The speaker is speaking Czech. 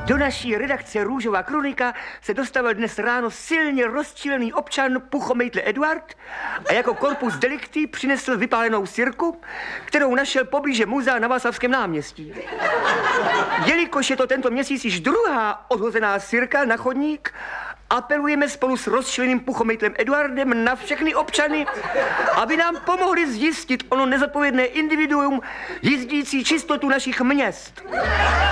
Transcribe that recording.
Do naší redakce Růžová kronika se dostavil dnes ráno silně rozčilený občan Puchomejtl Eduard a jako corpus delicti přinesl vypálenou sirku, kterou našel poblíže muzea na Václavském náměstí. Jelikož je to tento měsíc již druhá odhozená sirka na chodník, apelujeme spolu s rozčileným Puchomejtlem Eduardem na všechny občany, aby nám pomohli zjistit ono nezodpovědné individuum jízdící čistotu našich měst.